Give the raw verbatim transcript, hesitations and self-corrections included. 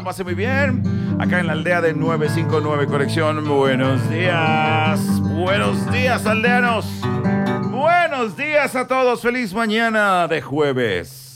pase muy bien. Acá en la aldea de novecientos cincuenta y nueve Conexión. Buenos días. Buenos días, aldeanos. Buenos días a todos. Feliz mañana de jueves.